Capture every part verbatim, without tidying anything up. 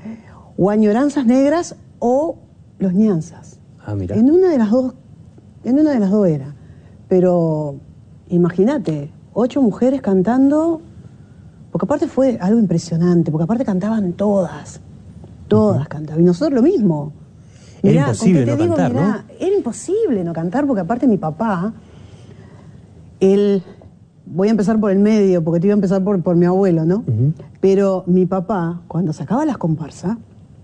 o Añoranzas Negras o Los Ñanzas. Ah, mira. En una de las dos, en una de las dos era. Pero imagínate, ocho mujeres cantando, porque aparte fue algo impresionante, porque aparte cantaban todas, todas uh-huh. cantaban, y nosotros lo mismo. Era mirá, imposible no digo, cantar, mirá, ¿no? Era imposible no cantar, porque aparte mi papá, él, voy a empezar por el medio, porque te iba a empezar por, por mi abuelo, ¿no? Uh-huh. Pero mi papá, cuando sacaba las comparsas,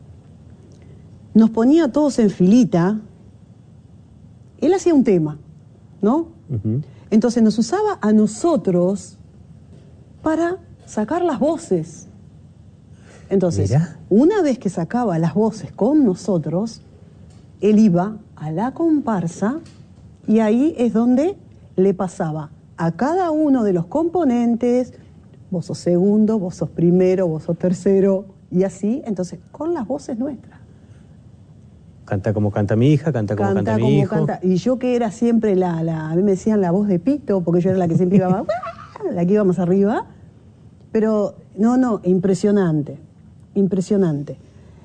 nos ponía a todos en filita. Él hacía un tema, ¿no? Uh-huh. Entonces nos usaba a nosotros para sacar las voces. Entonces, ¿Mira? una vez que sacaba las voces con nosotros, él iba a la comparsa y ahí es donde le pasaba a cada uno de los componentes, vos sos segundo, vos sos primero, vos sos tercero, y así, entonces, con las voces nuestras. Canta como canta mi hija, canta como canta, canta mi como hijo. Canta. Y yo que era siempre la, la, a mí me decían la voz de pito, porque yo era la que siempre iba más, la que iba más arriba. Pero, no, no, impresionante, impresionante.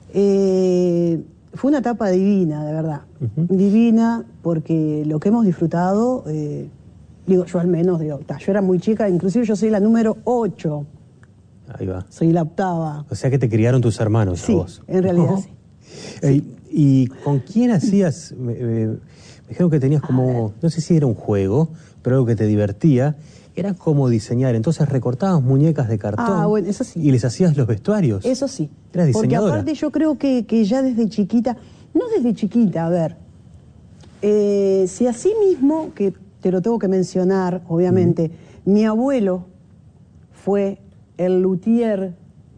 Eh, fue una etapa divina, de verdad. Uh-huh. Divina, porque lo que hemos disfrutado, eh, digo, yo al menos, digo, ta, yo era muy chica, inclusive yo soy la número ocho. Ahí va. Soy la octava. O sea que te criaron tus hermanos, sí, a vos. En realidad, oh. sí. Eh, sí. ¿Y con quién hacías? Me, me, me dijeron que tenías como, no sé si era un juego, pero algo que te divertía. Era como diseñar. Entonces recortabas muñecas de cartón. Ah, bueno, eso sí. Y les hacías los vestuarios. Eso sí. Eras diseñadora. Porque aparte yo creo que, que ya desde chiquita, no desde chiquita, a ver, eh, si así mismo, que te lo tengo que mencionar, obviamente, mm. mi abuelo fue el luthier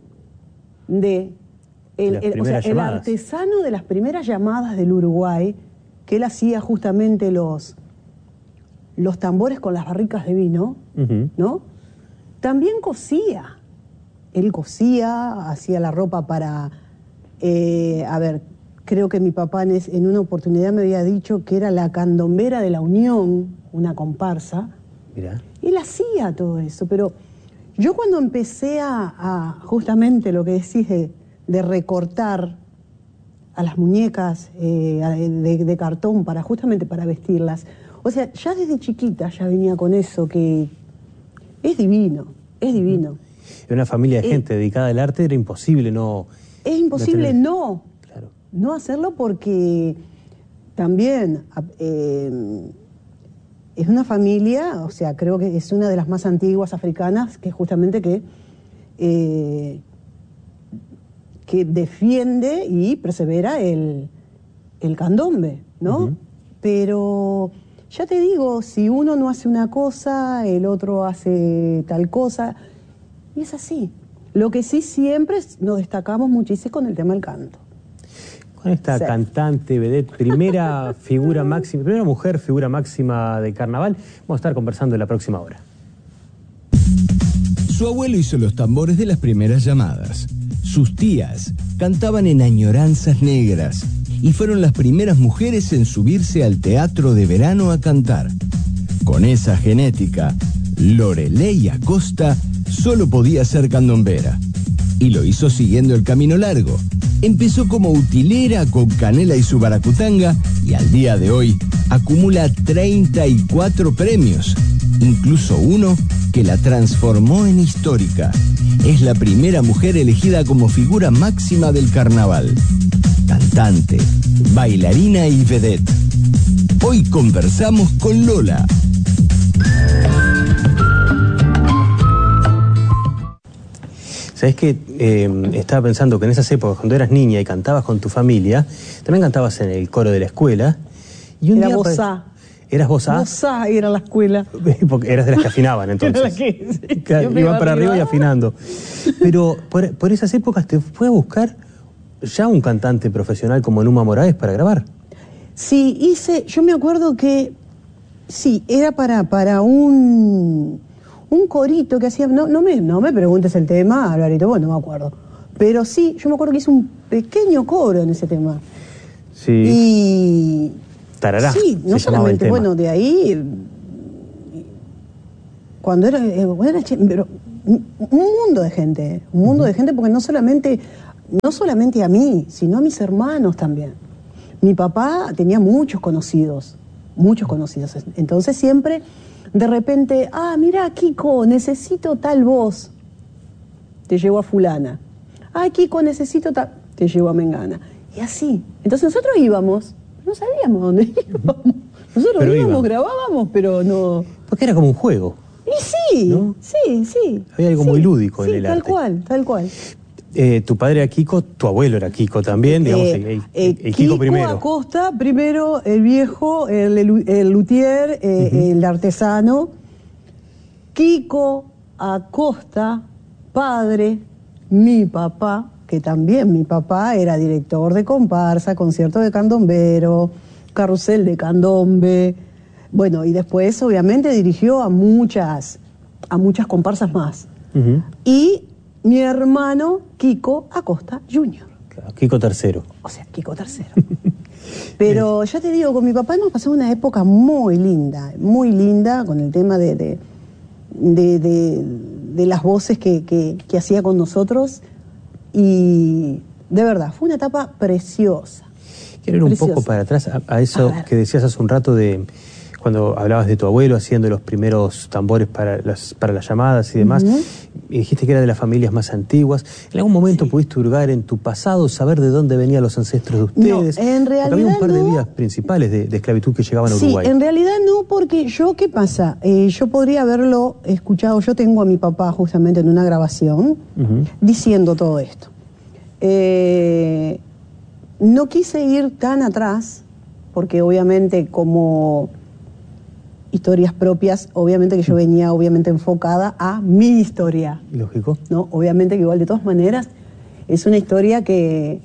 de... El, el, o sea, el artesano de las primeras llamadas del Uruguay, que él hacía justamente los, los tambores con las barricas de vino, uh-huh. ¿no? También cosía. Él cosía, hacía la ropa para... Eh, a ver, creo que mi papá en, es, en una oportunidad me había dicho que era la candombera de la Unión, una comparsa. Mirá. Él hacía todo eso, pero yo cuando empecé a, a justamente lo que decís de... de recortar a las muñecas eh, de, de cartón para justamente para vestirlas. O sea, ya desde chiquita ya venía con eso, que es divino, es divino. En una familia de gente eh, dedicada al arte era imposible no... Es imposible no, tener... no, claro. no hacerlo porque también eh, es una familia, o sea, creo que es una de las más antiguas africanas, que justamente que... Eh, que defiende y persevera el, el candombe, ¿no? Uh-huh. Pero ya te digo, si uno no hace una cosa, el otro hace tal cosa, y es así. Lo que sí siempre nos destacamos muchísimo con el tema del canto. Con esta sí. cantante, vedette, primera figura máxima, primera mujer figura máxima de carnaval, vamos a estar conversando en la próxima hora. Su abuelo hizo los tambores de las primeras llamadas. Sus tías cantaban en Añoranzas Negras y fueron las primeras mujeres en subirse al teatro de verano a cantar. Con esa genética, Loreley Acosta solo podía ser candombera. Y lo hizo siguiendo el camino largo. Empezó como utilera con Canela y su baracutanga y al día de hoy acumula treinta y cuatro premios, incluso uno que la transformó en histórica. Es la primera mujer elegida como figura máxima del carnaval. Cantante, bailarina y vedette. Hoy conversamos con Lola. Sabés que eh, estaba pensando que en esas épocas, cuando eras niña y cantabas con tu familia, también cantabas en el coro de la escuela. Y un Era día voz A. ¿Eras voz A? Voz A era la escuela. Porque eras de las que afinaban, entonces. Era la que, sí, claro, iban para arriba y afinando. Pero por, por esas épocas te fue a buscar ya un cantante profesional como Numa Moraes para grabar. Sí, hice, yo me acuerdo que, sí, era para, para un, un corito que hacía, no, no, me, no me preguntes el tema, Alvarito, bueno, no me acuerdo. Pero sí, yo me acuerdo que hice un pequeño coro en ese tema. Sí. Y... Tarará, sí, no solamente, bueno, de ahí, cuando era, cuando era pero un mundo de gente, un mundo uh-huh. de gente, porque no solamente no solamente a mí, sino a mis hermanos también. Mi papá tenía muchos conocidos, muchos conocidos. Entonces siempre, de repente, ah, mira, Kiko, necesito tal voz. Te llevo a fulana. Ah, Kiko, necesito tal... Te llevo a mengana. Y así. Entonces nosotros íbamos, no sabíamos dónde íbamos. Nosotros pero íbamos, iban. grabábamos, pero no... Porque era como un juego. Y sí, ¿no? sí, sí. Había algo sí, muy lúdico sí, en el tal arte. tal cual, tal cual. Eh, tu padre era Kiko, tu abuelo era Kiko también, digamos, Eh, el, el- eh, el Kiko, Kiko primero. Acosta primero, el viejo, el, el, el luthier, eh, uh-huh. el artesano. Kiko Acosta, padre, mi papá, que también mi papá era director de comparsa, concierto de candombero, carrusel de candombe. Bueno, y después obviamente dirigió a muchas, a muchas comparsas más. Uh-huh. Y mi hermano Kiko Acosta junior Claro, Kiko tercero. O sea, Kiko tercero. Pero ya te digo, con mi papá hemos pasado una época muy linda, muy linda con el tema de, de, de, de, de las voces que, que, que hacía con nosotros. Y de verdad, fue una etapa preciosa. Quiero ir un preciosa. poco para atrás a, a eso a que decías hace un rato de... Cuando hablabas de tu abuelo haciendo los primeros tambores para las, para las llamadas y demás, uh-huh. y dijiste que era de las familias más antiguas. ¿En algún momento sí. pudiste hurgar en tu pasado, saber de dónde venían los ancestros de ustedes? No, en realidad porque había un par no. de vías principales de, de esclavitud que llegaban a sí, Uruguay. Sí, en realidad no, porque yo, ¿qué pasa? Eh, yo podría haberlo escuchado, yo tengo a mi papá justamente en una grabación, uh-huh. diciendo todo esto. Eh, no quise ir tan atrás, porque obviamente como... historias propias, obviamente que yo venía obviamente enfocada a mi historia. Lógico. ¿No? Obviamente que igual de todas maneras es una historia que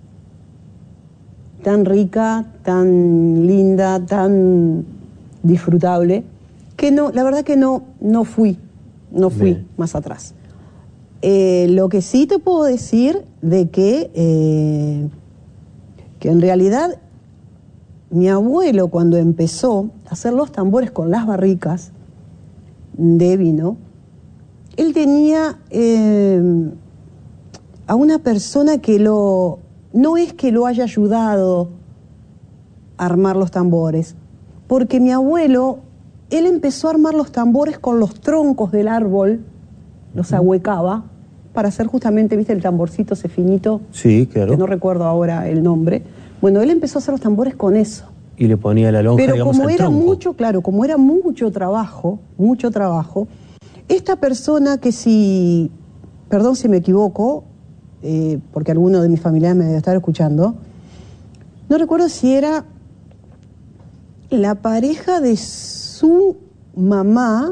tan rica, tan linda, tan disfrutable, que no, la verdad que no, no fui, no fui Bien. más atrás. Eh, lo que sí te puedo decir de que, eh, que en realidad mi abuelo, cuando empezó a hacer los tambores con las barricas de vino, él tenía eh, a una persona que lo... no es que lo haya ayudado a armar los tambores, porque mi abuelo, él empezó a armar los tambores con los troncos del árbol, los ahuecaba, para hacer justamente, ¿viste el tamborcito ese finito? Sí, claro. Que no recuerdo ahora el nombre. Bueno, él empezó a hacer los tambores con eso. Y le ponía la lonja, Pero digamos, como al era tronco. mucho, claro, como era mucho trabajo, mucho trabajo, esta persona que si, perdón si me equivoco, eh, porque alguno de mis familiares me debe estar escuchando, no recuerdo si era la pareja de su mamá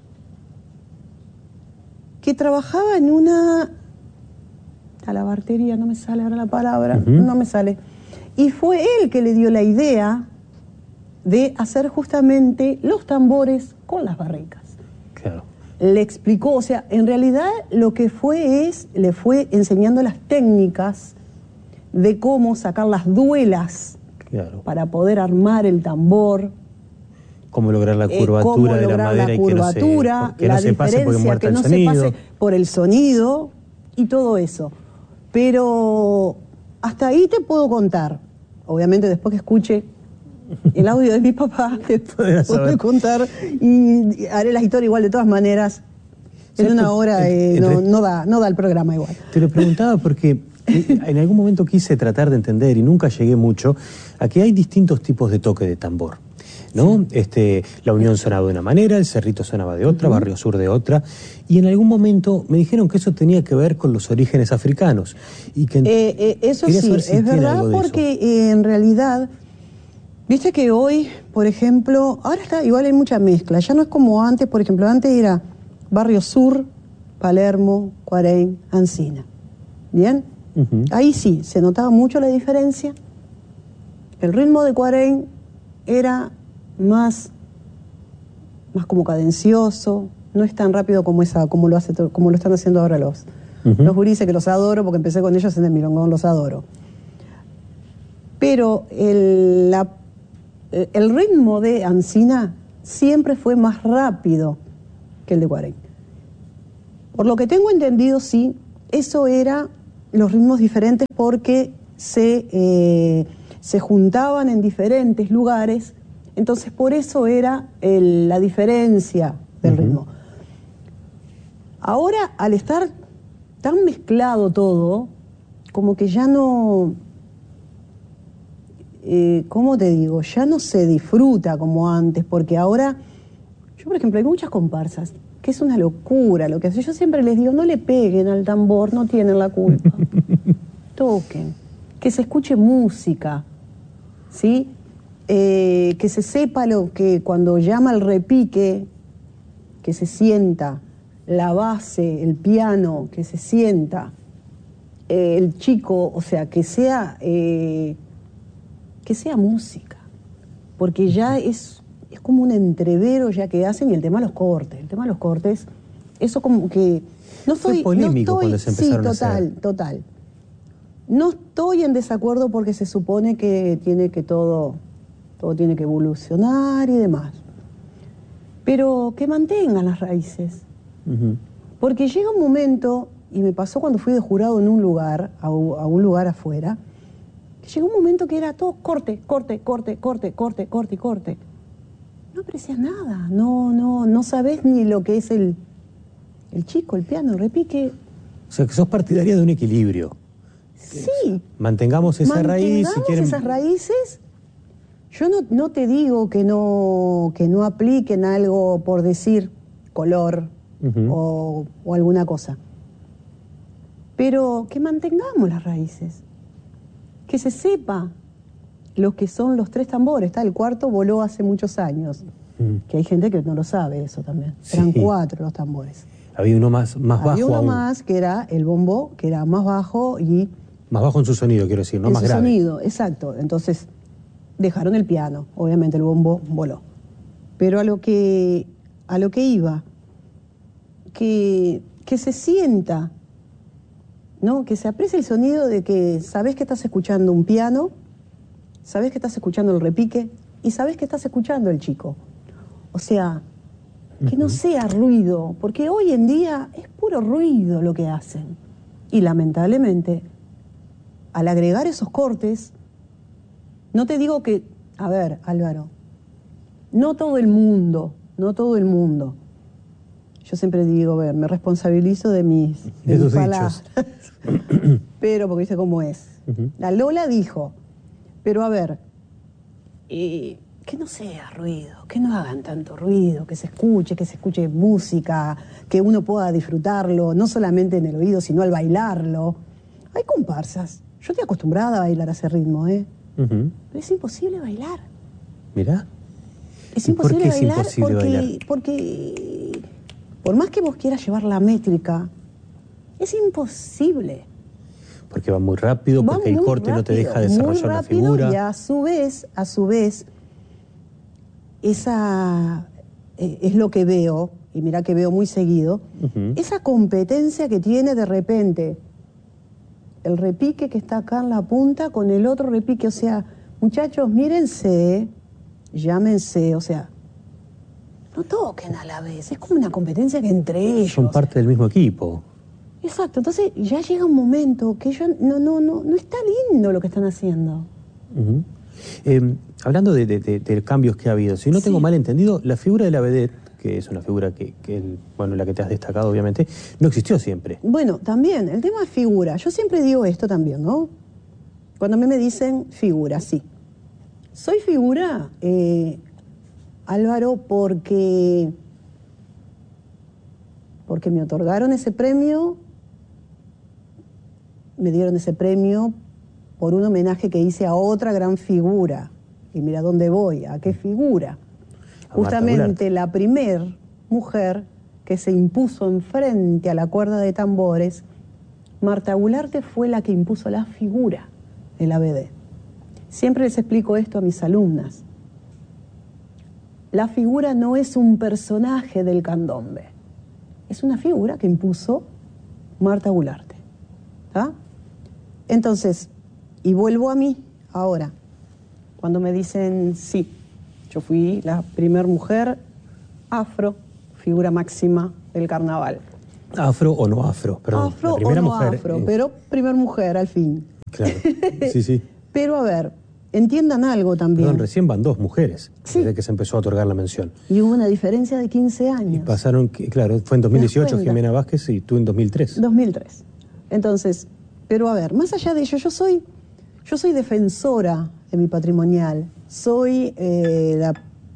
que trabajaba en una talabartería, no me sale ahora la palabra, uh-huh. no me sale. Y fue él que le dio la idea de hacer justamente los tambores con las barricas. Claro. Le explicó, o sea, en realidad lo que fue es, le fue enseñando las técnicas de cómo sacar las duelas claro. para poder armar el tambor. Cómo lograr la curvatura eh, de la madera la y que no se, que no se pase porque muerta el sonido. Que no se pase por el sonido y todo eso. Pero hasta ahí te puedo contar. Obviamente después que escuche el audio de mi papá, te puedo contar y haré la historia igual de todas maneras. En una hora eh, no, no, da, no da el programa igual. Te lo preguntaba porque en algún momento quise tratar de entender y nunca llegué mucho a que hay distintos tipos de toque de tambor, ¿no? Sí. Este, la Unión sonaba de una manera, el Cerrito sonaba de otra, uh-huh. Barrio Sur de otra, y en algún momento me dijeron que eso tenía que ver con los orígenes africanos. Y que eh, eh, eso sí, si es verdad, porque eh, en realidad, viste que hoy, por ejemplo, ahora está igual hay mucha mezcla, ya no es como antes, por ejemplo, antes era Barrio Sur, Palermo, Cuarén, Ancina, ¿bien? Uh-huh. Ahí sí, se notaba mucho la diferencia. El ritmo de Cuarén era más, más como cadencioso, no es tan rápido como esa, como lo hace, como lo están haciendo ahora los, uh-huh. los gurises, que los adoro, porque empecé con ellos en el milongón, los adoro. Pero el, la, el ritmo de Ancina siempre fue más rápido que el de Cuarén. Por lo que tengo entendido, sí, eso era los ritmos diferentes porque se, eh, se juntaban en diferentes lugares, entonces por eso era el, la diferencia del uh-huh. ritmo. Ahora, al estar tan mezclado todo, como que ya no, eh, ¿cómo te digo? Ya no se disfruta como antes, porque ahora, yo por ejemplo, hay muchas comparsas, que es una locura lo que hacen. Yo siempre les digo, no le peguen al tambor, no tienen la culpa. Toquen, que se escuche música, ¿sí? Eh, que se sepa lo que cuando llama el repique, que se sienta la base, el piano, que se sienta eh, el chico, o sea, que sea eh, que sea música, porque ya es, es como un entrevero ya que hacen, y el tema de los cortes, el tema de los cortes, eso como que no Fue soy, polémico no estoy, cuando se empezaron sí, a hacer. total, total. No estoy en desacuerdo porque se supone que tiene que todo, todo tiene que evolucionar y demás. Pero que mantengan las raíces. Uh-huh. Porque llega un momento, y me pasó cuando fui de jurado en un lugar, a, a un lugar afuera, que llegó un momento que era todo corte, corte, corte, corte, corte, corte y corte. No aprecias nada, no, no, no sabes ni lo que es el, el chico, el piano, el repique. O sea, que sos partidaria de un equilibrio. Sí. Mantengamos esa Mantengamos raíz. Si quieren... esas raíces. Yo no, no te digo que no, que no apliquen algo por decir color uh-huh. o, o alguna cosa. Pero que mantengamos las raíces. Que se sepa lo que son los tres tambores. Está, el cuarto voló hace muchos años. Uh-huh. Que hay gente que no lo sabe eso también. Sí. Eran cuatro los tambores. Había uno más, más bajo. Había uno aún. más que era el bombo, que era más bajo y... Más bajo en su sonido, quiero decir, no en más su grave. Sonido, exacto. Entonces, dejaron el piano. Obviamente el bombo voló. Pero a lo que, a lo que iba, que, que se sienta, ¿no? Que se aprecie el sonido de que sabés que estás escuchando un piano, sabés que estás escuchando el repique y sabés que estás escuchando el chico. O sea, que no sea ruido, porque hoy en día es puro ruido lo que hacen. Y lamentablemente, al agregar esos cortes, no te digo que, a ver, Álvaro, no todo el mundo, no todo el mundo. Yo siempre digo, a ver, me responsabilizo de mis, de de mis tus palabras. dichos. Pero, porque dice cómo es. Uh-huh. La Lola dijo, pero a ver, eh, que no sea ruido, que no hagan tanto ruido, que se escuche, que se escuche música, que uno pueda disfrutarlo, no solamente en el oído, sino al bailarlo. Hay comparsas. Yo estoy acostumbrada a bailar a ese ritmo, ¿eh? Uh-huh. Pero es imposible bailar. Mirá. Es imposible ¿Por qué bailar, es imposible porque, bailar? porque por más que vos quieras llevar la métrica, es imposible. Porque va muy rápido, va porque el corte rápido, no te deja desarrollar muy rápido, la figura. Y a su vez, a su vez, esa eh, es lo que veo, y mirá que veo muy seguido, uh-huh. esa competencia que tiene de repente el repique que está acá en la punta con el otro repique. O sea, muchachos, mírense, llámense, o sea, no toquen a la vez. Es como una competencia que entre ellos. Son parte del mismo equipo. Exacto. Entonces ya llega un momento que yo no, no, no, no está lindo lo que están haciendo. Uh-huh. Eh, hablando de, de, de, de cambios que ha habido, si no sí. tengo mal entendido, la figura de la vedette, que es una figura que, que el, bueno, la que te has destacado obviamente, no existió siempre. Bueno, también, el tema de figura. Yo siempre digo esto también, ¿no? Cuando a mí me dicen figura, sí. Soy figura, eh, Álvaro, porque, porque me otorgaron ese premio, me dieron ese premio por un homenaje que hice a otra gran figura. Y mira dónde voy, a qué figura. Justamente la primer mujer que se impuso enfrente a la cuerda de tambores, Marta Gularte, fue la que impuso la figura de la vedette. Siempre les explico esto a mis alumnas. La figura no es un personaje del candombe, es una figura que impuso Marta Gularte. ¿Tá? Entonces, y vuelvo a mí ahora, cuando me dicen sí. Yo fui la primer mujer afro, figura máxima del carnaval. ¿Afro o no afro? Perdón, afro la primera o no mujer, afro, eh, pero primer mujer al fin. Claro, sí, sí. Pero a ver, entiendan algo también. Perdón, recién van dos mujeres Sí. desde que se empezó a otorgar la mención. Y hubo una diferencia de quince años. Y pasaron, que- claro, fue en dos mil dieciocho cuenta? Jimena Vázquez y tú en dos mil tres. dos mil tres. Entonces, pero a ver, más allá de ello, yo soy, yo soy defensora de mi patrimonial. Soy eh, la,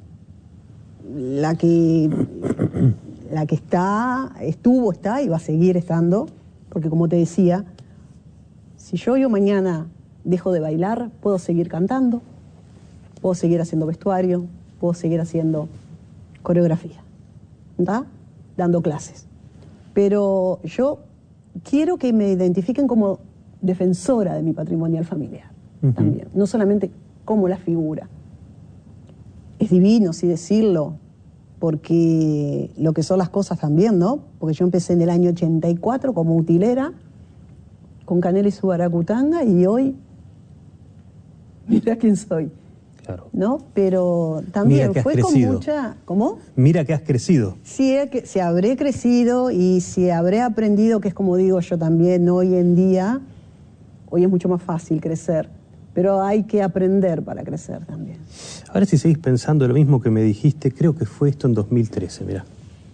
la que la que está, estuvo, está y va a seguir estando, porque como te decía, si yo yo mañana dejo de bailar, puedo seguir cantando, puedo seguir haciendo vestuario, puedo seguir haciendo coreografía, ¿está? Dando clases. Pero yo quiero que me identifiquen como defensora de mi patrimonial familiar, uh-huh. también, no solamente como la figura. Es divino, sí decirlo, porque lo que son las cosas también, ¿no? Porque yo empecé en el año ochenta y cuatro como utilera, con Canela y Subaracutanga, y hoy, mira quién soy. Claro. ¿No? Pero también fue crecido. con mucha... ¿Cómo? Mira que has crecido. Sí, que si habré crecido y si habré aprendido, que es como digo yo también, hoy en día, hoy es mucho más fácil crecer, pero hay que aprender para crecer también. Ahora si seguís pensando lo mismo que me dijiste, creo que fue esto en dos mil trece, mirá.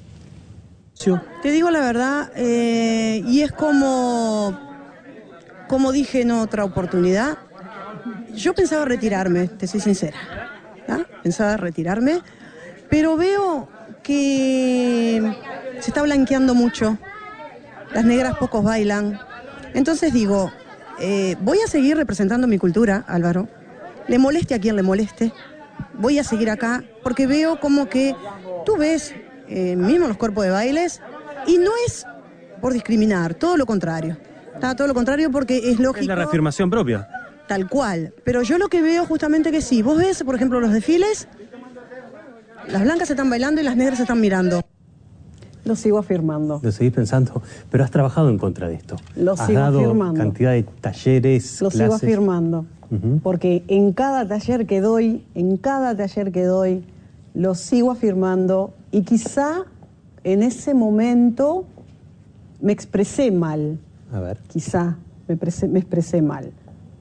Te digo la verdad, eh, y es como, como dije en otra oportunidad, yo pensaba retirarme, te soy sincera, ¿ah? Pensaba retirarme, pero veo que se está blanqueando mucho, las negras pocos bailan, entonces digo, eh, voy a seguir representando mi cultura, Álvaro, le moleste a quien le moleste, voy a seguir acá, porque veo como que tú ves eh, mismo los cuerpos de bailes, y no es por discriminar, todo lo contrario, ¿tá? Todo lo contrario porque es lógico. Es la reafirmación propia. Tal cual, pero yo lo que veo justamente que sí, vos ves, por ejemplo, los desfiles, las blancas se están bailando y las negras se están mirando. Lo sigo afirmando. Lo seguís pensando, pero has trabajado en contra de esto. Lo has sigo dado afirmando. Cantidad de talleres, Lo clases. sigo afirmando, uh-huh. Porque en cada taller que doy, en cada taller que doy, lo sigo afirmando y quizá en ese momento me expresé mal. A ver. Quizá me, presé, me expresé mal.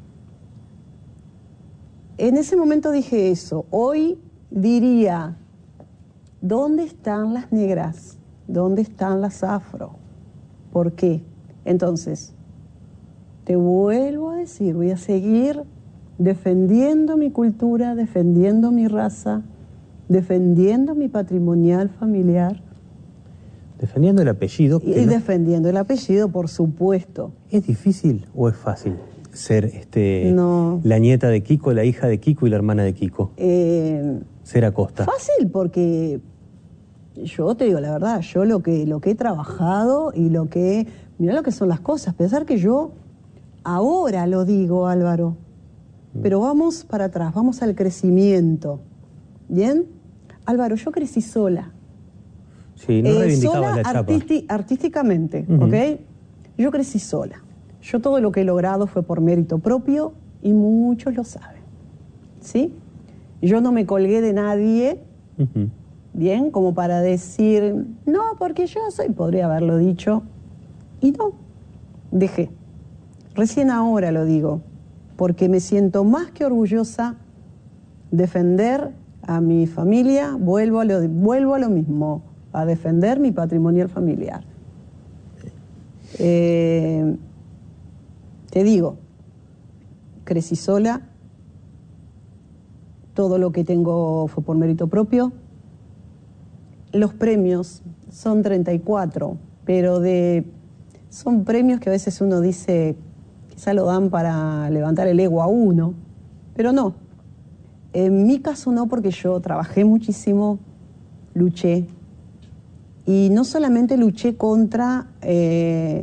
En ese momento dije eso. Hoy diría, ¿dónde están las negras? ¿Dónde están las afro? ¿Por qué? Entonces, te vuelvo a decir, voy a seguir defendiendo mi cultura, defendiendo mi raza, defendiendo mi patrimonial familiar. Defendiendo el apellido. Y no... defendiendo el apellido, por supuesto. ¿Es difícil o es fácil ser este, no. la nieta de Kiko, la hija de Kiko y la hermana de Kiko? Eh, ser Acosta. Fácil porque yo te digo la verdad, yo lo que, lo que he trabajado y lo que... Mirá lo que son las cosas, pensar que yo ahora lo digo, Álvaro, mm. pero vamos para atrás, vamos al crecimiento. ¿Bien? Álvaro, yo crecí sola. Sí, no eh, reivindicaba sola la chapa. Artisti artísticamente, uh-huh. ¿ok? Yo crecí sola. Yo todo lo que he logrado fue por mérito propio y muchos lo saben, ¿sí? Yo no me colgué de nadie, uh-huh. bien, como para decir, no, porque yo soy, podría haberlo dicho, y no, dejé. Recién ahora lo digo, porque me siento más que orgullosa defender a mi familia, vuelvo a lo, vuelvo a lo mismo, a defender mi patrimonial familiar. Eh, te digo, crecí sola, todo lo que tengo fue por mérito propio. Los premios son treinta y cuatro, pero de, son premios que a veces uno dice, quizá lo dan para levantar el ego a uno, pero no. En mi caso no, porque yo trabajé muchísimo, luché, y no solamente luché contra, eh,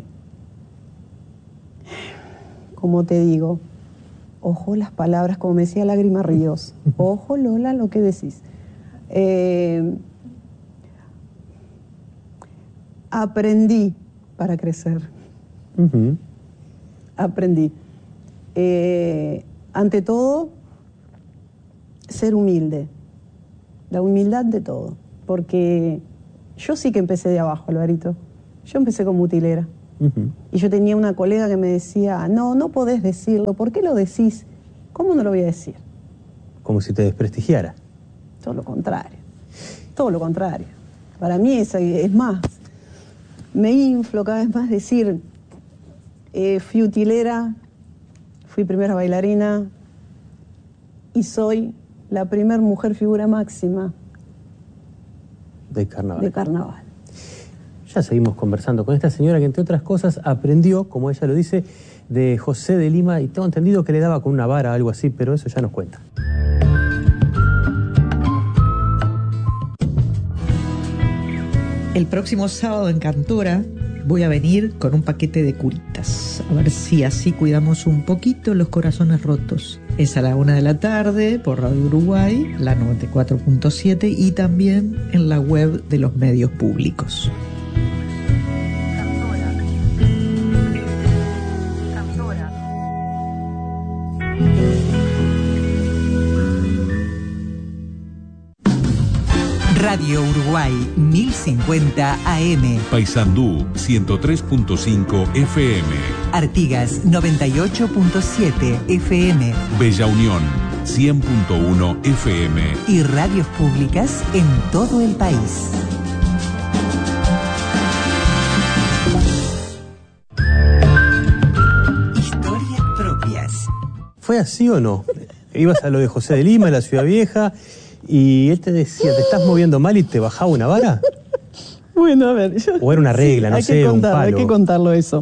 como te digo, ojo las palabras, como me decía Lágrima Ríos, ojo Lola lo que decís. Eh, aprendí para crecer, uh-huh. aprendí. Eh, ante todo, ser humilde, la humildad de todo, porque yo sí que empecé de abajo, Alvarito. Yo empecé como utilera. Uh-huh. Y yo tenía una colega que me decía, no, no podés decirlo, ¿por qué lo decís? ¿Cómo no lo voy a decir? Como si te desprestigiara. Todo lo contrario, todo lo contrario. Para mí es, es más, me inflo cada vez más decir, eh, fui utilera, fui primera bailarina y soy la primer mujer figura máxima de carnaval. de carnaval. Ya seguimos conversando con esta señora que, entre otras cosas, aprendió, como ella lo dice, de José de Lima, y tengo entendido que le daba con una vara o algo así, pero eso ya nos cuenta. El próximo sábado en Cantora voy a venir con un paquete de curitas. A ver si así cuidamos un poquito los corazones rotos. Es a la una de la tarde por Radio Uruguay, la noventa y cuatro punto siete, y también en la web de los medios públicos. Radio Uruguay mil cincuenta A M. Paysandú ciento tres punto cinco F M. Artigas noventa y ocho punto siete F M. Bella Unión cien punto uno F M. Y radios públicas en todo el país. Historias propias. ¿Fue así o no? Ibas a lo de José de Lima, en la Ciudad Vieja, y él te decía, ¿te estás moviendo mal y te bajaba una vara? Bueno, a ver, yo, o era una regla, sí, no hay sé, que un contarlo, palo. Hay que contarlo eso.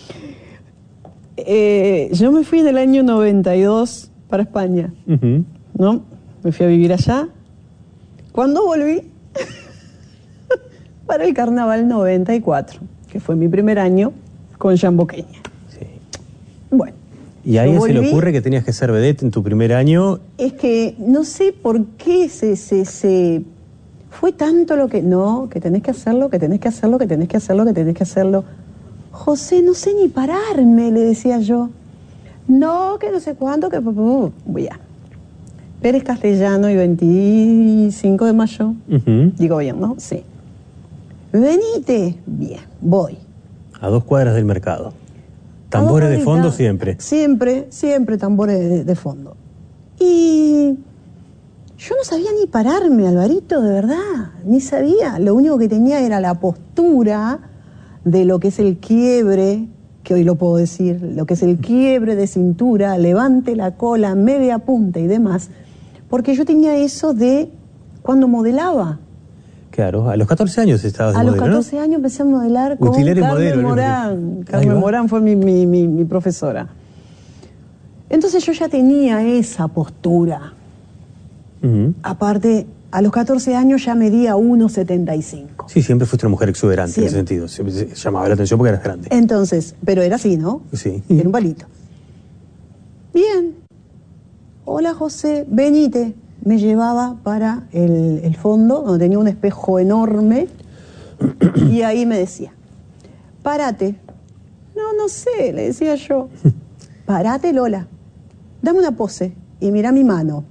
Eh, yo me fui en el año noventa y dos para España, uh-huh. ¿no? Me fui a vivir allá. Cuando volví, para el Carnaval noventa y cuatro, que fue mi primer año con Yamboqueña. Sí. Bueno. ¿Y a alguien se le ocurre que tenías que ser vedette en tu primer año? Es que no sé por qué se, se, se fue tanto lo que... No, que tenés que hacerlo, que tenés que hacerlo, que tenés que hacerlo, que tenés que hacerlo. José, no sé ni pararme, le decía yo. No, que no sé cuánto, que... Voy a... Pérez Castellano y veinticinco de mayo. Uh-huh. Digo bien, ¿no? Sí. Venite. Bien, voy. A dos cuadras del mercado. Tambores de fondo siempre. Siempre, siempre tambores de, de fondo. Y yo no sabía ni pararme, Alvarito, de verdad. Ni sabía. Lo único que tenía era la postura de lo que es el quiebre, que hoy lo puedo decir, lo que es el quiebre de cintura, levante la cola, media punta y demás. Porque yo tenía eso de cuando modelaba. Claro, a los catorce años estabas de A modelo, los catorce ¿no? años empecé a modelar con Utilera y Carmen modelo, Morán. Carmen Morán fue mi, mi, mi, mi profesora. Entonces yo ya tenía esa postura. Uh-huh. Aparte, a los catorce años ya medía uno setenta y cinco. Sí, siempre fuiste una mujer exuberante siempre. En ese sentido. Siempre llamaba la atención porque eras grande. Entonces, pero era así, ¿no? Sí. Era un palito. Bien. Hola, José, venite. Me llevaba para el, el fondo, donde tenía un espejo enorme, y ahí me decía, párate. No, no sé, le decía yo. Párate, Lola. Dame una pose y mira mi mano.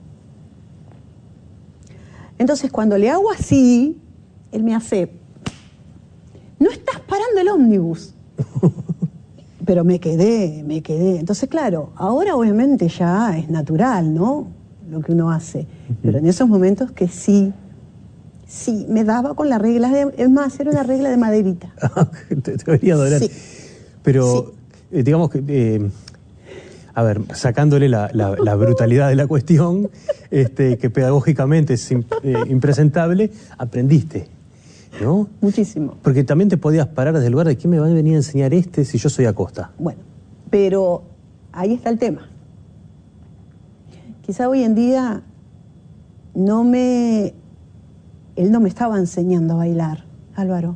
Entonces, cuando le hago así, él me hace, no estás parando el ómnibus. Pero me quedé, me quedé. Entonces, claro, ahora obviamente ya es natural, ¿no? Lo que uno hace. Uh-huh. Pero en esos momentos que sí, sí, me daba con la regla de... Es más, era una regla de maderita. te, te debería doler. Sí. Pero, sí. Eh, digamos que... Eh, a ver, sacándole la, la, la brutalidad de la cuestión, este, que pedagógicamente es imp, eh, impresentable, aprendiste, ¿no? Muchísimo. Porque también te podías parar desde el lugar de ¿quién me va a venir a enseñar este si yo soy Acosta? Bueno, pero ahí está el tema. Quizá hoy en día no me... Él no me estaba enseñando a bailar, Álvaro.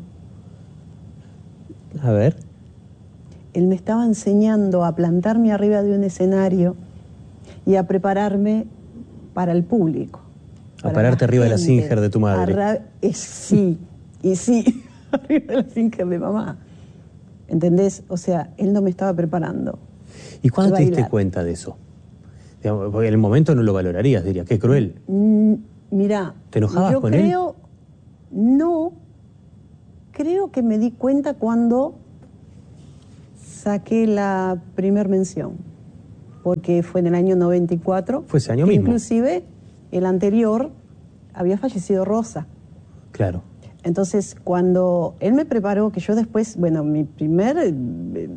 A ver. Él me estaba enseñando a plantarme arriba de un escenario y a prepararme para el público. A pararte arriba de la Singer de tu madre. Arra... Eh, sí, y sí, arriba de la Singer de mamá. ¿Entendés? O sea, él no me estaba preparando. ¿Y cuándo te diste cuenta de eso? Digamos, porque en el momento no lo valorarías, diría, qué cruel. Mm, mirá, ¿te enojabas yo con creo, él? No, creo que me di cuenta cuando saqué la primer mención, porque fue en el año noventa y cuatro. Fue ese año mismo. Inclusive el anterior había fallecido Rosa. Claro. Entonces, cuando él me preparó, que yo después, bueno, mi primer... Eh,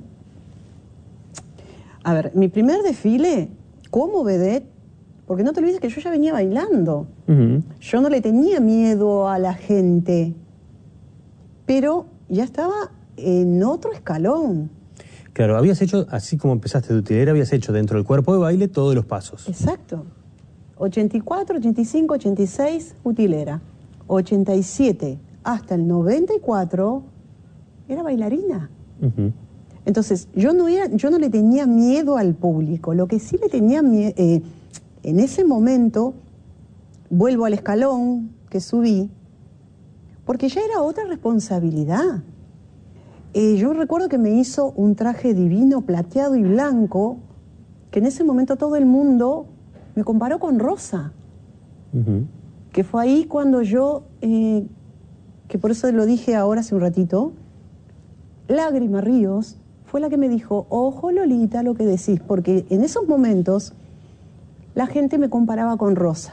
a ver, mi primer desfile como vedette, porque no te olvides que yo ya venía bailando. Uh-huh. Yo no le tenía miedo a la gente, pero ya estaba en otro escalón. Claro, habías hecho, así como empezaste de utilera, habías hecho dentro del cuerpo de baile todos los pasos. Exacto. ochenta y cuatro, ochenta y cinco, ochenta y seis, utilera. ochenta y siete hasta el noventa y cuatro era bailarina. Uh-huh. Entonces, yo no, era, yo no le tenía miedo al público. Lo que sí le tenía miedo, eh, en ese momento, vuelvo al escalón que subí, porque ya era otra responsabilidad. Eh, yo recuerdo que me hizo un traje divino, plateado y blanco, que en ese momento todo el mundo me comparó con Rosa. Uh-huh. Que fue ahí cuando yo, eh, que por eso lo dije ahora hace un ratito, Lágrima Ríos fue la que me dijo, ojo Lolita lo que decís, porque en esos momentos la gente me comparaba con Rosa.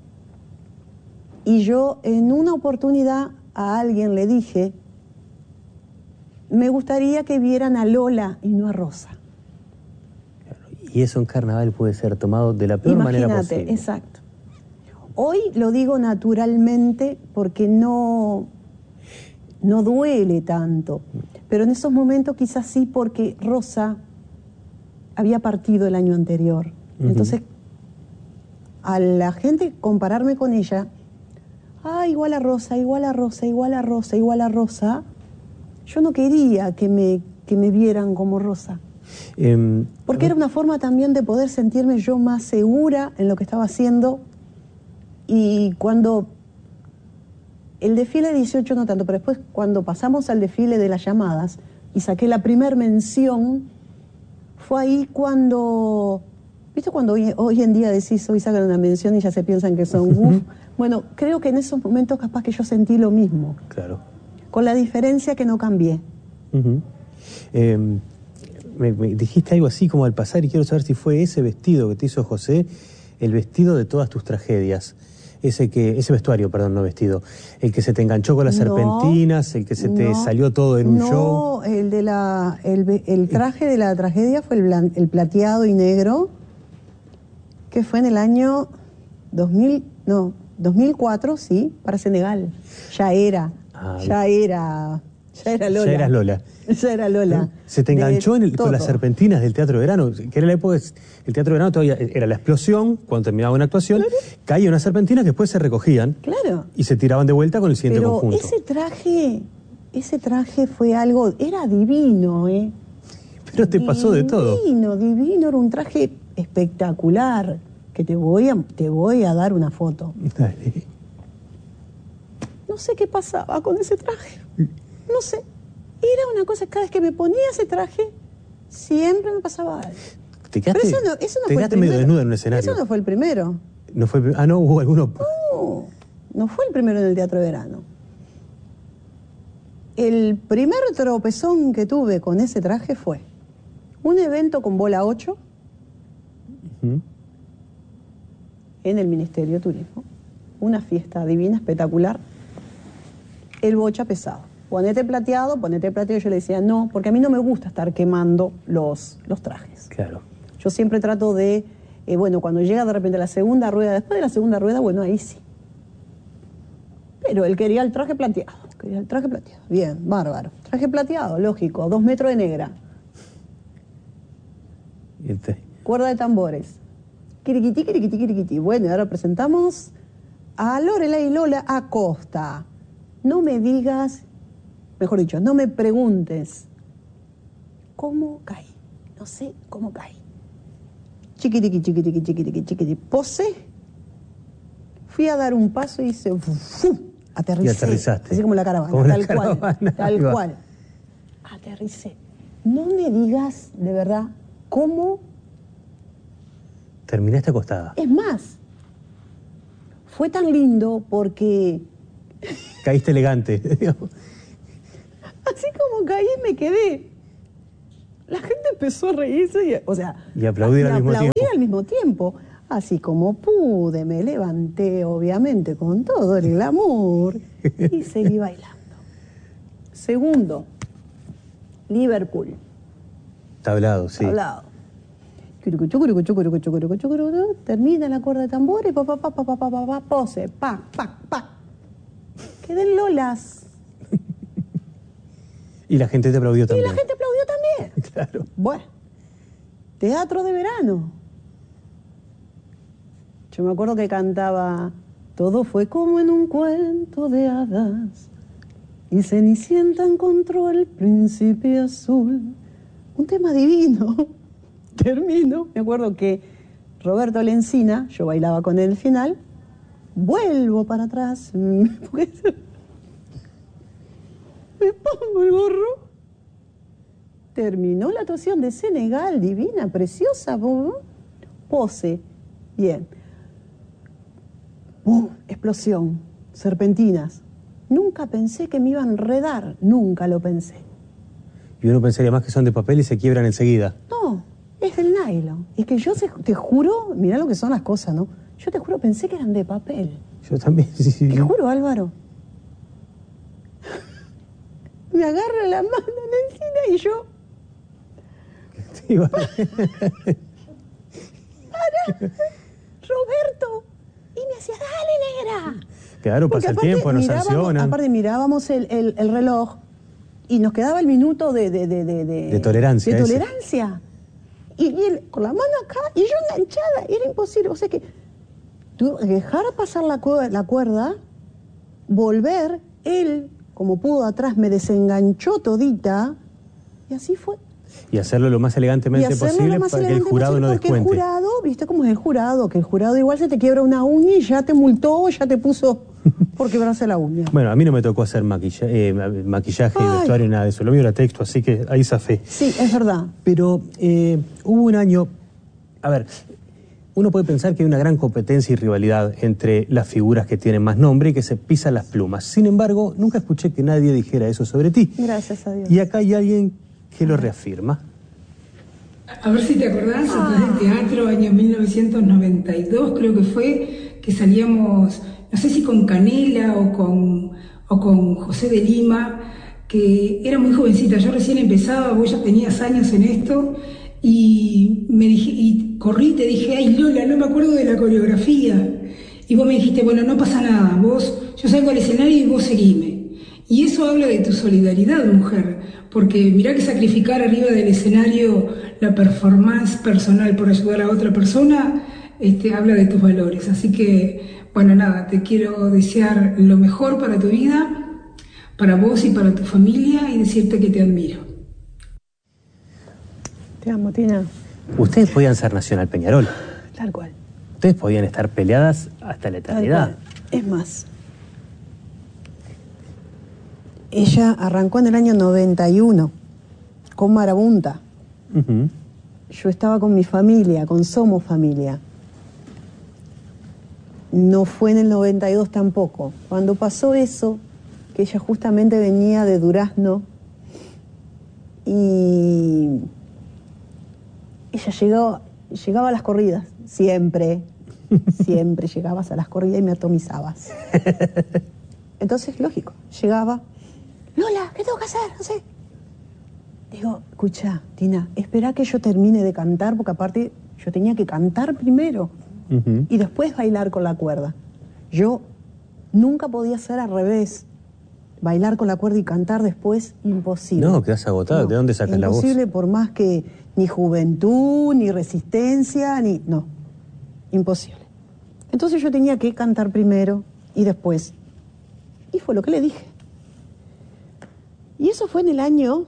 Y yo en una oportunidad a alguien le dije, me gustaría que vieran a Lola y no a Rosa. Y eso en carnaval puede ser tomado de la peor manera Imagínate, posible. exacto. Hoy lo digo naturalmente porque no, no duele tanto. Pero en esos momentos quizás sí, porque Rosa había partido el año anterior. Uh-huh. Entonces, a la gente compararme con ella, ah, igual a Rosa, igual a Rosa, igual a Rosa, igual a Rosa, yo no quería que me, que me vieran como Rosa. Eh, Porque era una forma también de poder sentirme yo más segura en lo que estaba haciendo. Y cuando el desfile de dieciocho no tanto, pero después cuando pasamos al desfile de las llamadas y saqué la primer mención, fue ahí cuando, ¿viste cuando hoy, hoy en día decís, hoy sacan una mención y ya se piensan que son uff? Bueno, creo que en esos momentos capaz que yo sentí lo mismo. Claro. Con la diferencia que no cambié. Uh-huh. eh, me, me dijiste algo así como al pasar y quiero saber si fue ese vestido que te hizo José, el vestido de todas tus tragedias. Ese que ese vestuario, perdón, no vestido, el que se te enganchó con las No, serpentinas, el que se te no, salió todo en un no, show. No, el de la el, el traje de la tragedia fue el, blan, el plateado y negro, que fue en el año dos mil, no, dos mil cuatro, sí, para Senegal. Ya era, Ah, ya era, ya era Lola. Ya eras Lola. Ya era Lola. Se te enganchó en el, con las serpentinas del Teatro de Verano, que era la época, el Teatro de Verano todavía era la explosión, cuando terminaba una actuación, claro. Caía unas serpentinas que después se recogían, claro, y se tiraban de vuelta con el siguiente Pero conjunto. ese traje, ese traje fue algo, era divino, ¿eh? Pero te divino, pasó de todo. Divino, divino, era un traje espectacular, que te voy a, te voy a dar una foto. Dale. No sé qué pasaba con ese traje, no sé. Era una cosa, cada vez que me ponía ese traje, siempre me pasaba algo. ¿Te quedaste, Pero eso no, eso no te fue quedaste el medio primero. desnuda en un escenario? Eso no fue el primero. No fue, ah, no, hubo alguno. No, no fue el primero en el Teatro de Verano. El primer tropezón que tuve con ese traje fue un evento con bola ocho uh-huh. en el Ministerio de Turismo. Una fiesta divina, espectacular. El bocha pesado. Ponete plateado, ponete plateado. Yo le decía, no, porque a mí no me gusta estar quemando los, los trajes. Claro. Yo siempre trato de, eh, bueno, cuando llega de repente la segunda rueda, después de la segunda rueda, bueno, ahí sí. Pero él quería el traje plateado, quería el traje plateado. Bien, bárbaro. Traje plateado, lógico, dos metros de negra. ¿Y este? Cuerda de tambores. Quiriquití, quiriquití, quiriquití. Bueno, y ahora presentamos a Lorelai Lola Acosta. No me digas, mejor dicho, no me preguntes cómo caí. No sé cómo caí. Chiquitiqui, chiquitiqui, chiquitiqui, chiquitiqui. Posé. Fui a dar un paso y hice... ¡Fu! Aterricé. Y aterrizaste. Así como la caravana, como tal la cual. Caravana, Tal cual. Aterricé. No me digas, de verdad, cómo... Terminaste acostada. Es más, fue tan lindo porque... Caíste elegante. no, caí y me quedé. La gente empezó a reírse, y, o sea, y aplaudir al mismo aplaudir tiempo. al mismo tiempo. Así como pude, me levanté, obviamente, con todo el glamour y seguí bailando. Segundo, Liverpool. Tablado, sí. Tablado. Curucuchú, curucuchú, curucuchú, curucuchú, curucuchú. Termina la cuerda de tambores, pa, pa, pa, pa, pa, pa, pa, pa, pose, pa, pa, pa. Queden lolas. Y la gente te aplaudió Y también. la gente aplaudió también. Claro. Bueno, teatro de verano. Yo me acuerdo que cantaba, todo fue como en un cuento de hadas, y Cenicienta encontró al príncipe azul. Un tema divino. Termino, me acuerdo que Roberto Lencina, yo bailaba con él al final, vuelvo para atrás, me pongo el gorro. Terminó la actuación de Senegal, divina, preciosa, pose, bien. ¡Bum! Explosión, serpentinas. Nunca pensé que me iban a enredar, nunca lo pensé. Y uno pensaría más que son de papel y se quiebran enseguida. No, es del nylon. Es que yo se- te juro, mirá lo que son las cosas, ¿no? Yo te juro, pensé que eran de papel. Yo también, sí, sí. Te juro, Álvaro. Me agarra la mano en encina y yo... Sí, vale. Roberto. Y me decía, dale, negra. Claro, Porque pasa el aparte tiempo, nos mirábamos- sancionan. Aparte mirábamos el, el- el reloj y nos quedaba el minuto de... De, de, de, De tolerancia, De ese. tolerancia. Y, y él con la mano acá y yo enganchada. Era imposible. O sea que tú dejar pasar la, cu- la cuerda, volver, él, como pudo atrás, me desenganchó todita y así fue. Y hacerlo lo más Y elegantemente hacerlo posible lo más para que el elegante jurado posible, no porque el descuente. jurado, viste cómo es el jurado, que el jurado igual se te quiebra una uña y ya te multó, ya te puso por quebrarse la uña. Bueno, a mí no me tocó hacer maquilla- eh, ma- maquillaje y Ay. vestuario y nada de eso. Lo mío era texto, así que ahí zafé. Sí, es verdad. Pero eh, hubo un año... A ver, uno puede pensar que hay una gran competencia y rivalidad entre las figuras que tienen más nombre y que se pisan las plumas. Sin embargo, nunca escuché que nadie dijera eso sobre ti. Gracias a Dios. Y acá hay alguien que lo reafirma. A ver si te acordás, atrás del teatro, año mil novecientos noventa y dos creo que fue, que salíamos, no sé si con Canela o con, o con José de Lima, que era muy jovencita, yo recién empezaba, vos ya tenías años en esto, y me dije, y corrí y te dije, ay Lola, no me acuerdo de la coreografía. Y vos me dijiste, bueno, no pasa nada, vos, yo salgo al escenario y vos seguime. Y eso habla de tu solidaridad, mujer, porque mirá que sacrificar arriba del escenario la performance personal por ayudar a otra persona, este, habla de tus valores. Así que, bueno, nada, te quiero desear lo mejor para tu vida, para vos y para tu familia, y decirte que te admiro. Te amo, Tina. Ustedes podían ser Nacional Peñarol. Tal cual. Ustedes podían estar peleadas hasta la Tal eternidad. cual. Es más, ella arrancó en el año noventa y uno con Marabunta. Ujú. Yo estaba con mi familia, con Somos Familia. No fue en el noventa y dos tampoco. Cuando pasó eso, que ella justamente venía de Durazno y ella llegó, llegaba a las corridas, siempre, siempre llegabas a las corridas y me atomizabas. Entonces, lógico, llegaba, Lola, ¿qué tengo que hacer? No sé. Digo, escucha, Tina, espera que yo termine de cantar, porque aparte yo tenía que cantar primero Ujú. y después bailar con la cuerda. Yo nunca podía hacer al revés. Bailar con la cuerda y cantar después, imposible. No, quedás agotada. ¿De dónde sacas la voz? Imposible, por más que ni juventud, ni resistencia, ni... No, imposible. Entonces yo tenía que cantar primero y después. Y fue lo que le dije. Y eso fue en el año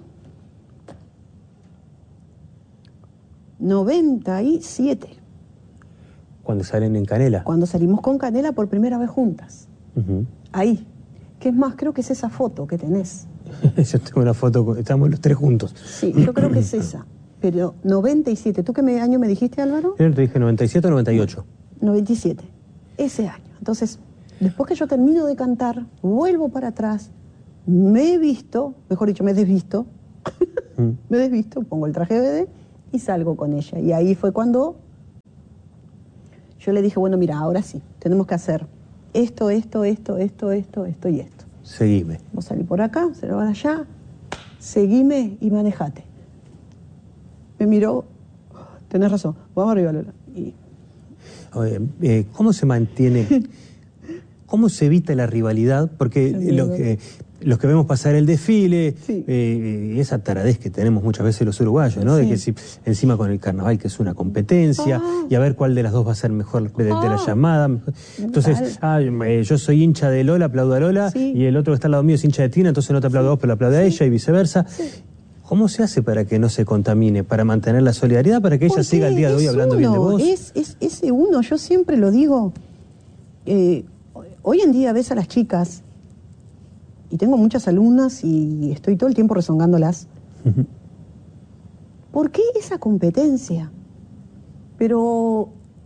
noventa y siete, Cuando salen en Canela. cuando salimos con Canela por primera vez juntas. Ujú. Ahí. Que es más, creo que es esa foto que tenés. Yo tengo una foto, con- estamos los tres juntos. Sí, yo creo que es esa. Pero noventa y siete, ¿tú qué me- año me dijiste, Álvaro? Yo te dije noventa y siete o noventa y ocho. noventa y siete. Ese año. Entonces, después que yo termino de cantar, vuelvo para atrás, me he visto, mejor dicho, me he desvisto, mm. me he desvisto, pongo el traje de vedette y salgo con ella. Y ahí fue cuando yo le dije, bueno, mira, ahora sí, tenemos que hacer esto, esto, esto, esto, esto, esto y esto. Seguime. Vos salí por acá, salí por allá, seguime y manejate. Me miró, tenés razón, vamos arriba, Lola. Y... Oye, eh, ¿cómo se mantiene, cómo se evita la rivalidad? Porque los que, los que vemos pasar el desfile, sí. eh, esa taradez que tenemos muchas veces los uruguayos, ¿no? Sí. De que si, encima con el carnaval, que es una competencia, ah. y a ver cuál de las dos va a ser mejor de, de la ah. llamada. Entonces, ah, yo soy hincha de Lola, aplaudo a Lola, sí. y el otro que está al lado mío es hincha de Tina, entonces no te aplaudo a vos, pero la aplaudo sí. a ella, y viceversa. Sí. ¿Cómo se hace para que no se contamine, para mantener la solidaridad, para que ella Porque siga el día de hoy hablando uno, bien de vos? Es, es ese uno, yo siempre lo digo. Eh, hoy en día ves a las chicas, y tengo muchas alumnas y estoy todo el tiempo rezongándolas. Uh-huh. ¿Por qué esa competencia? Pero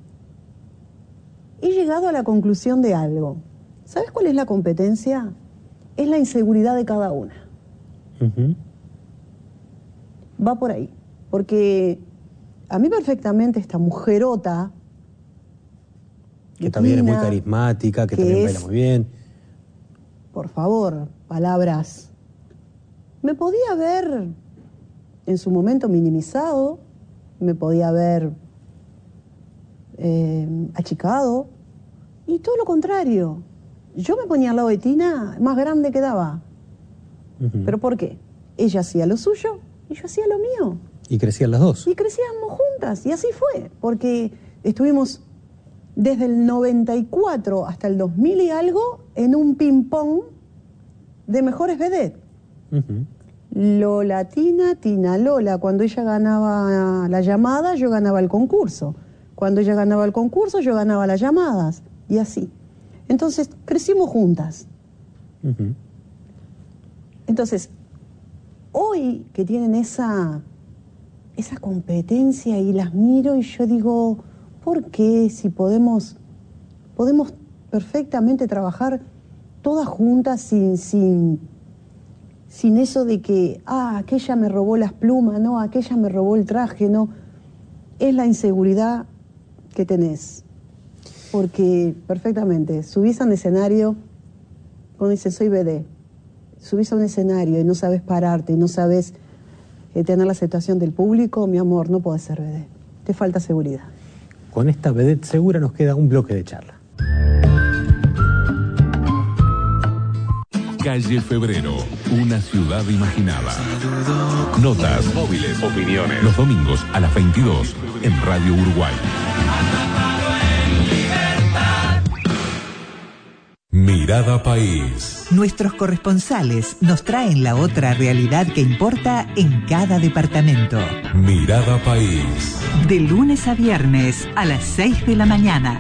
he llegado a la conclusión de algo. ¿Sabes cuál es la competencia? Es la inseguridad de cada una. Uh-huh. Va por ahí, porque a mí perfectamente esta mujerota que también es muy carismática, que, que también es, baila muy bien. Por favor, palabras. Me podía haber en su momento minimizado, me podía haber eh, achicado, y todo lo contrario. Yo me ponía al lado de Tina, más grande quedaba. Uh-huh. ¿Pero por qué? Ella hacía lo suyo y yo hacía lo mío. Y crecían las dos. Y crecíamos juntas, y así fue, porque estuvimos desde el noventa y cuatro hasta el dos mil y algo en un ping-pong de mejores vedettes. Uh-huh. Lola, Tina, Tina, Lola. Cuando ella ganaba la llamada, yo ganaba el concurso. Cuando ella ganaba el concurso, yo ganaba las llamadas. Y así. Entonces, crecimos juntas. Uh-huh. Entonces, hoy que tienen esa, esa competencia y las miro y yo digo, ¿por qué si podemos, podemos perfectamente trabajar todas juntas sin, sin, sin eso de que, ah, aquella me robó las plumas, no, aquella me robó el traje, no? Es la inseguridad que tenés. Porque perfectamente, subís a un escenario, cuando dices soy vedette, subís a un escenario y no sabes pararte y no sabes eh, tener la aceptación del público, mi amor, no podés ser vedette. Te falta seguridad. Con esta vedette segura nos queda un bloque de charla. Calle Febrero, una ciudad imaginada. Notas, móviles, opiniones. Los domingos a las veintidós en Radio Uruguay. Mirada País. Nuestros corresponsales nos traen la otra realidad que importa en cada departamento. Mirada País. De lunes a viernes a las seis de la mañana.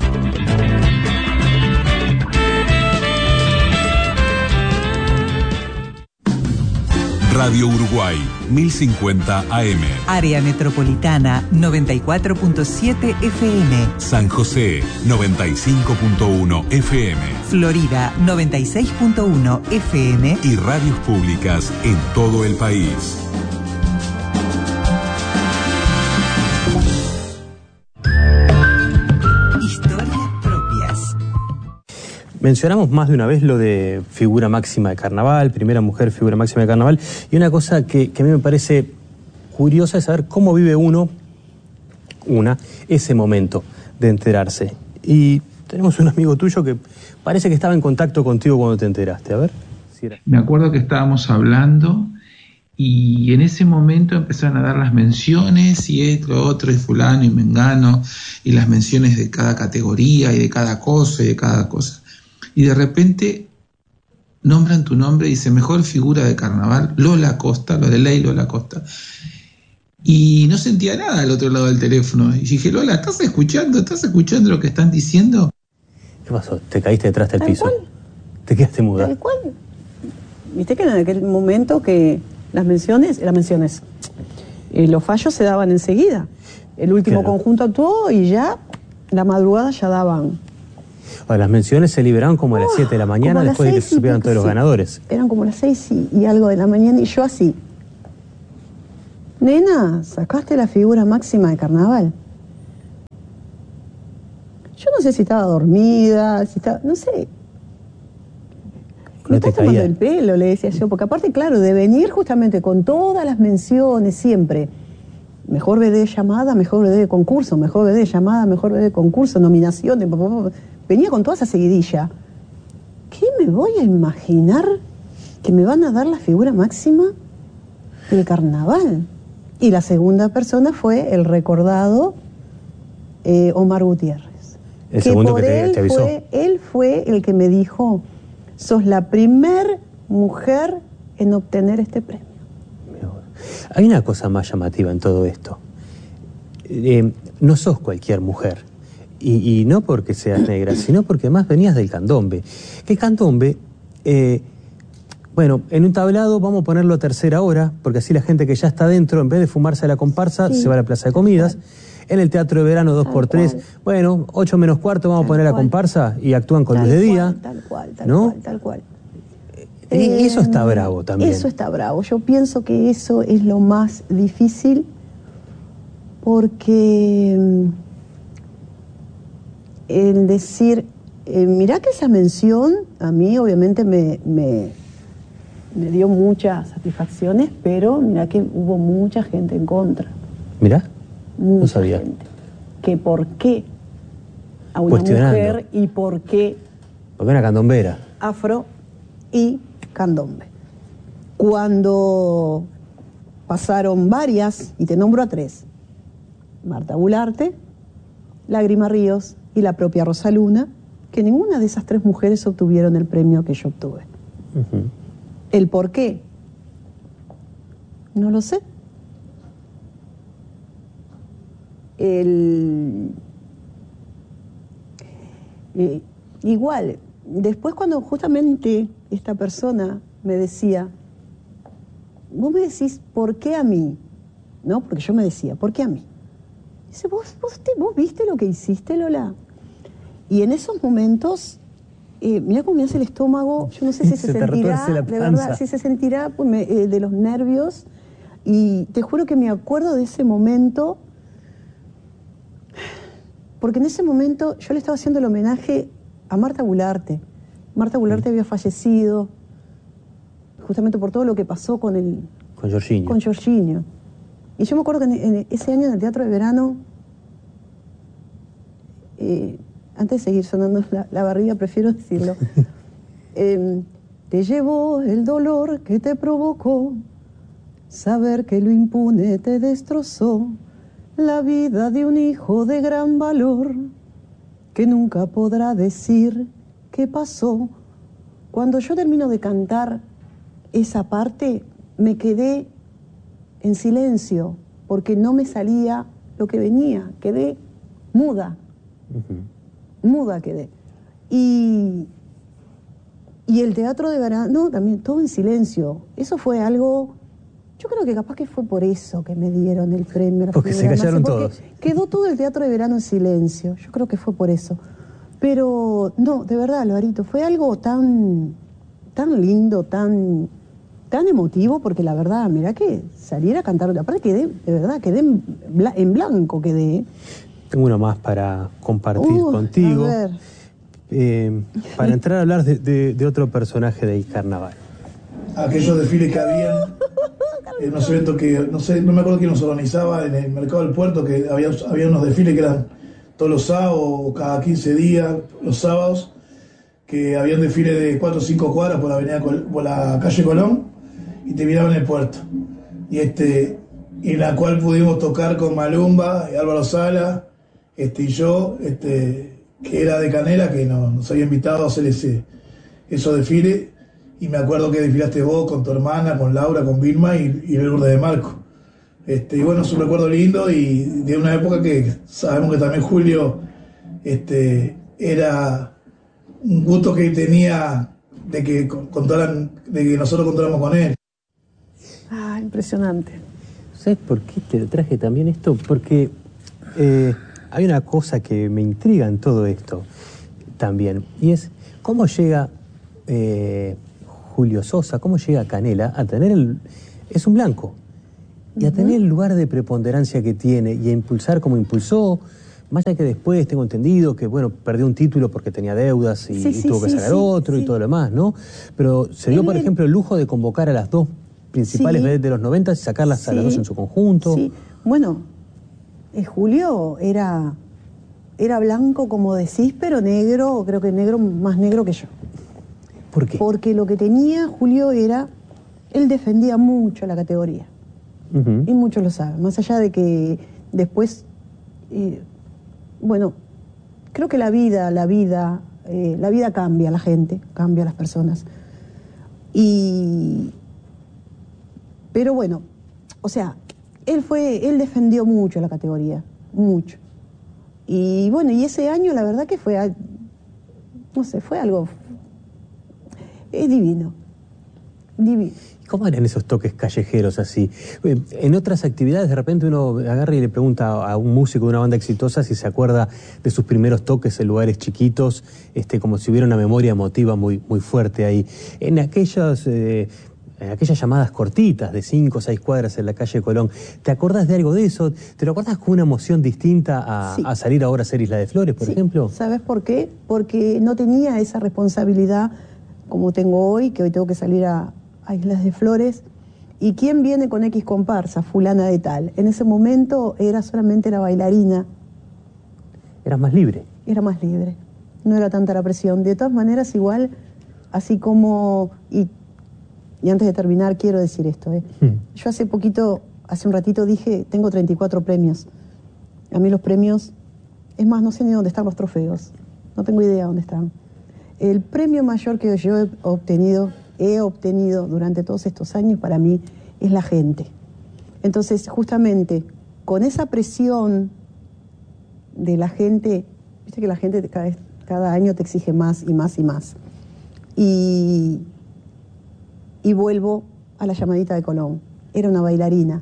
Radio Uruguay, mil cincuenta A M. Área Metropolitana, noventa y cuatro punto siete F M. San José, noventa y cinco punto uno F M. Florida, noventa y seis punto uno F M. Y radios públicas en todo el país. Mencionamos más de una vez lo de figura máxima de carnaval, primera mujer figura máxima de carnaval, y una cosa que, que a mí me parece curiosa es saber cómo vive uno, una, ese momento de enterarse. Y tenemos un amigo tuyo que parece que estaba en contacto contigo cuando te enteraste. A ver. Si era... Me acuerdo que estábamos hablando y en ese momento empezaron a dar las menciones y esto, otro, y fulano y mengano, y las menciones de cada categoría y de cada cosa y de cada cosa. Y de repente nombran tu nombre y dice mejor figura de carnaval, Lola Costa, lo de ley Lola Costa. Y no sentía nada al otro lado del teléfono. Y dije, Lola, ¿estás escuchando? ¿Estás escuchando lo que están diciendo? ¿Qué pasó? ¿Te caíste detrás del piso? ¿Cuál? ¿Te quedaste muda? ¿Tal cual? Viste que en aquel momento que las menciones, las menciones, eh, los fallos se daban enseguida. El último claro. conjunto actuó y ya, la madrugada ya daban. Ahora, las menciones se liberaron como a las siete de la mañana después de que se supieran todos los ganadores. Eran como las seis y, y algo de la mañana y yo así. Nena, ¿sacaste la figura máxima de carnaval? Yo no sé si estaba dormida, si estaba... No sé. No Me te estás tomando caía. el pelo, le decía yo. Porque aparte, claro, de venir justamente con todas las menciones siempre. Mejor B D de llamada, mejor B D de concurso, mejor B D de llamada, mejor B D de concurso, nominaciones. Venía con toda esa seguidilla. ¿Qué me voy a imaginar que me van a dar la figura máxima del carnaval? Y la segunda persona fue el recordado eh, Omar Gutiérrez. El que segundo por que te, él te avisó. Fue, él fue el que me dijo, sos la primer mujer en obtener este premio. Hay una cosa más llamativa en todo esto. Eh, no sos cualquier mujer. Y, y no porque seas negra, sino porque más venías del candombe. Que candombe, eh, bueno, en un tablado vamos a ponerlo a tercera hora, porque así la gente que ya está dentro, en vez de fumarse a la comparsa, Sí. se va a la plaza de comidas. En el teatro de verano dos por tres, bueno, ocho menos cuarto vamos Tal a poner la cual. comparsa y actúan con Tal luz de cual, día. Tal cual, tal ¿no? cual, tal cual. Y Eh, eso está bravo también. Eso está bravo. Yo pienso que eso es lo más difícil porque mm, el decir, eh, mirá que esa mención a mí obviamente me, me, me dio muchas satisfacciones, pero mirá que hubo mucha gente en contra. Mirá, Mucha no sabía. gente. Que por qué a una Cuestionando. mujer y por qué Porque una candombera. afro y candombe. Cuando pasaron varias, y te nombro a tres, Marta Bularte, Lágrima Ríos y la propia Rosa Luna, que ninguna de esas tres mujeres obtuvieron el premio que yo obtuve. Ujú. ¿El por qué? No lo sé. El... eh, igual, después cuando justamente esta persona me decía, vos me decís, ¿por qué a mí? ¿No? Porque yo me decía, ¿por qué a mí? Dice, ¿vos, vos, te- vos viste lo que hiciste, Lola? Y en esos momentos, eh, mirá cómo me hace el estómago, yo no sé si se, Se te sentirá, retuerce la de panza. verdad, si se sentirá pues, me- eh, de los nervios. Y te juro que me acuerdo de ese momento, porque en ese momento yo le estaba haciendo el homenaje a Marta Bularte. Marta Bularte había fallecido justamente por todo lo que pasó con el Con Jorginho. con Jorginho. Y yo me acuerdo que en, en ese año en el Teatro de Verano, eh, antes de seguir sonando la, la barriga, prefiero decirlo, eh, te llevó el dolor que te provocó, saber que lo impune te destrozó, la vida de un hijo de gran valor, que nunca podrá decir qué pasó. Cuando yo termino de cantar esa parte, me quedé en silencio, porque no me salía lo que venía, quedé muda, Ujú. muda quedé. Y, y el Teatro de Verano, también todo en silencio. Eso fue algo, yo creo que capaz que fue por eso que me dieron el premio. a la Porque se figura callaron máxima, porque todos. Quedó todo el Teatro de Verano en silencio, yo creo que fue por eso. Pero no, de verdad, Alvarito, fue algo tan, tan lindo, tan, tan emotivo, porque la verdad, mirá que salir a cantar, aparte quedé, de verdad, quedé en, bla- en blanco, quedé. Tengo uno más para compartir Uh, contigo. a ver. Eh, para entrar a hablar de, de- de otro personaje del carnaval. Aquellos desfiles que habían en unos eventos que, no sé, no me acuerdo quién nos organizaba en el mercado del puerto, que había, había unos desfiles que eran todos los sábados o cada quince días, los sábados, que había un desfile de cuatro o cinco cuadras por la, avenida Col- por la calle Colón y terminaba en el puerto. Y este, y en la cual pudimos tocar con Malumba, Álvaro Sala, este, y yo, este, que era de Canela, que nos, nos había invitado a hacer ese, esos desfiles. Y me acuerdo que desfilaste vos con tu hermana, con Laura, con Vilma y, y Lourdes de Marco. Este, y bueno, es un recuerdo lindo y de una época que sabemos que también Julio este, era un gusto que tenía de que, contaran, de que nosotros contáramos con él. Ah, impresionante. ¿Sabes por qué te traje también esto? Porque eh, hay una cosa que me intriga en todo esto. también. Y es, ¿cómo llega eh, Julio Sosa, cómo llega Canela a tener el... es un blanco, y a uh-huh. tener el lugar de preponderancia que tiene, y a impulsar como impulsó, más allá que después tengo entendido que, bueno, perdió un título porque tenía deudas y, sí, y sí, tuvo que sí, sacar sí, otro sí. y todo lo demás, ¿no? Pero se dio, Él, por ejemplo, el lujo de convocar a las dos principales sí. vedettes de los noventa y sacarlas sí. a las dos en su conjunto. Sí, bueno, eh, Julio era, era blanco, como decís, pero negro, creo que negro, más negro que yo. ¿Por qué? Porque lo que tenía Julio era, él defendía mucho la categoría. Uh-huh. Y muchos lo saben, más allá de que después, eh, bueno, creo que la vida, la vida, eh, la vida cambia a la gente, cambia a las personas. Y, pero bueno, o sea, él fue, él defendió mucho la categoría, mucho. Y bueno, y ese año la verdad que fue, no sé, fue algo, es divino, divino. ¿Cómo eran esos toques callejeros así? En otras actividades de repente uno agarra y le pregunta a un músico de una banda exitosa si se acuerda de sus primeros toques en lugares chiquitos, este, como si hubiera una memoria emotiva muy, muy fuerte ahí. En aquellas, eh, en aquellas llamadas cortitas de cinco o seis cuadras en la calle Colón, ¿te acordás de algo de eso? ¿Te lo acordás con una emoción distinta a, sí. a salir ahora a hacer Isla de Flores, por sí. ejemplo? ¿Sabes por qué? Porque no tenía esa responsabilidad como tengo hoy, que hoy tengo que salir a... a Islas de Flores, y quién viene con X comparsa, fulana de tal. En ese momento era solamente la bailarina. ¿Eras más libre? Era más libre, no era tanta la presión. De todas maneras, igual, así como, y, y antes de terminar quiero decir esto, ¿eh? Mm. Yo hace poquito, hace un ratito dije, tengo treinta y cuatro premios. A mí los premios, es más, no sé ni dónde están los trofeos, no tengo idea dónde están. El premio mayor que yo he obtenido he obtenido durante todos estos años, para mí, es la gente. Entonces, justamente, con esa presión de la gente, viste que la gente cada, vez, cada año te exige más y más y más. Y, y vuelvo a la llamadita de Colón. Era una bailarina.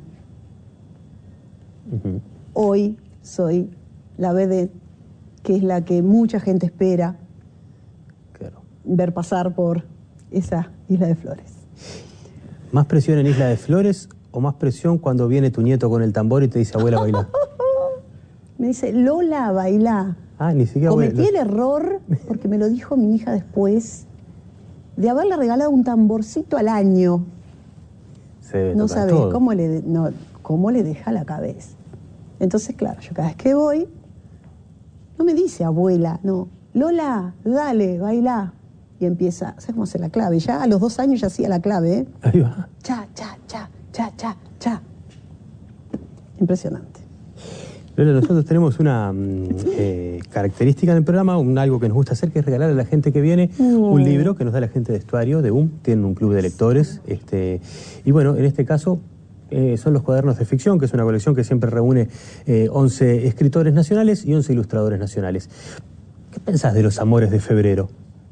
Uh-huh. Hoy soy la vedette, que es la que mucha gente espera claro. ver pasar por esa Isla de Flores. ¿Más presión en Isla de Flores o más presión cuando viene tu nieto con el tambor y te dice, abuela, baila? Me dice, Lola, baila. Ah, ni siquiera Cometí abuela. el error, porque me lo dijo mi hija después, de haberle regalado un tamborcito al año. Se debe no tocar sabes todo. cómo le, no, cómo le deja la cabeza. Entonces, claro, yo cada vez que voy, no me dice abuela, no. Lola, dale, baila. Y empieza, ¿sabes cómo hace la clave? Ya a los dos años ya hacía la clave, ¿eh? Ahí va. Cha, cha, cha, cha, cha, cha. Impresionante. Lola, nosotros tenemos una eh, característica en el programa, un, algo que nos gusta hacer, que es regalar a la gente que viene mm. un libro que nos da la gente de Estuario, de U M. Tienen un club de lectores. Este, y bueno, en este caso eh, son los cuadernos de ficción, que es una colección que siempre reúne eh, once escritores nacionales y once ilustradores nacionales. ¿Qué pensás de Los Amores de Febrero?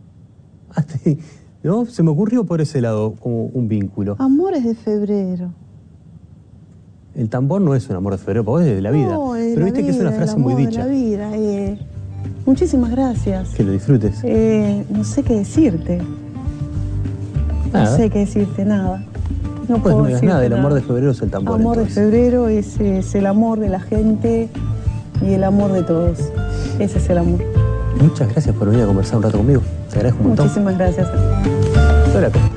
¿No? Se me ocurrió por ese lado como un vínculo. Amores de Febrero. El tambor no es un amor de febrero, porque es de la vida. No, es de Pero la viste vida, que es una frase muy dicha. De la vida. Eh, muchísimas gracias. Que lo disfrutes. Eh, no sé qué decirte. Nada. No sé qué decirte, nada. No pues puedo no me digas decirte nada, el nada. amor de febrero es el tambor. Amor entonces. de febrero es, es el amor de la gente y el amor de todos. Ese es el amor. Muchas gracias por venir a conversar un rato conmigo. Te agradezco un montón. Muchísimas gracias. Hola.